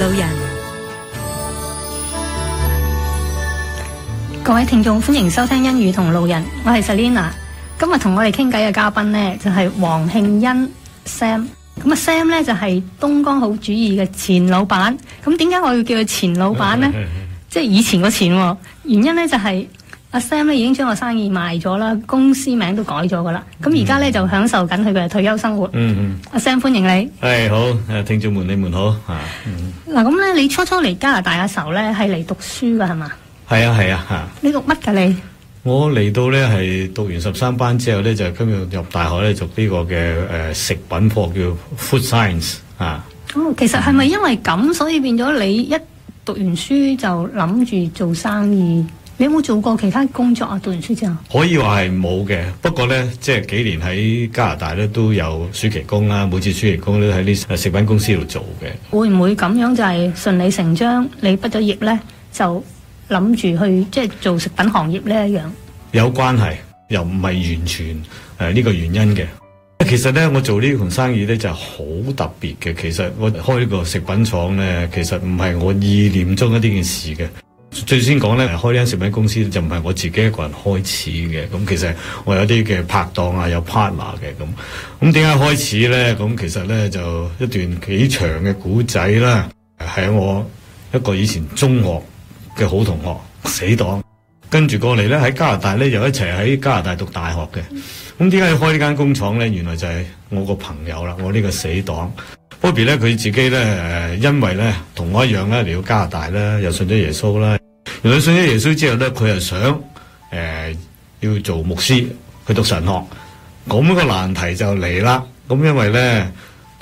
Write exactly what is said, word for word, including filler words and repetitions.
路人。各位聽眾，歡迎收聽恩語同路人，我係 Selina。今日同我哋傾偈嘅嘉賓呢，就係黃慶恩 Sam。咁啊 Sam 呢，就係東江好主意嘅前老闆。咁點解我要叫佢前老闆呢？即係以前個前喎。原因呢，就係阿 Sam 咧已經將個生意賣咗啦，公司名都改咗噶啦。咁而家咧就享受緊佢嘅退休生活。嗯嗯。阿 Sam 歡迎你。 係好，誒聽眾們你們好嚇。 嗱咁咧，你初初嚟加拿大嘅時候咧係嚟讀書噶係嘛？係啊係啊嚇。 你讀乜㗎你？ 我嚟到咧係讀完十三班之後咧，就今日入大學咧讀呢個嘅誒、呃、食品課叫 Food Science 啊。 哦，其實係咪因為咁，所以變咗你一讀完書就諗住做生意？你有冇做過其他工作啊？讀完書之後可以話係冇嘅，不過咧即係幾年喺加拿大咧都有暑期工啦，每次暑期工都喺啲食品公司度做嘅。 會唔會咁樣就係順理成章？你畢咗業咧就諗住去即係做食品行業呢一樣？ 有關係，又唔係完全誒呢、呃這個原因嘅。其實咧，我做呢盤生意咧就係、是、好特別嘅。其實我開呢個食品廠咧，其實唔係我意念中一啲件事嘅。最先講咧，開呢間食品公司就唔係我自己一個人開始嘅。咁其實我有啲嘅拍檔啊，有 partner 嘅咁。咁點解開始咧？咁其實咧就一段幾長嘅古仔啦。係我一個以前中學嘅好同學死黨，跟住過嚟咧喺加拿大咧又一齊喺加拿大讀大學嘅。咁點解要開呢間工廠咧？原來就係我個朋友啦，我呢個死黨。Bobby 咧，佢自己咧誒，因為咧同我一樣咧嚟到加拿大咧，又信咗耶穌啦。原來信咗耶穌之後咧，佢又想誒、呃、要做牧師，去讀神學。咁個難題就嚟啦。咁因為咧